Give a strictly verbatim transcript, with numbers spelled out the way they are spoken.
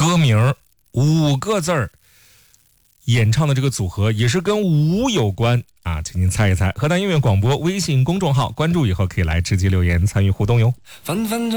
歌名五个字儿，演唱的这个组合也是跟舞有关啊，请您猜一猜。河南音乐广播微信公众号关注以后，可以来直接留言参与互动哟。分分钟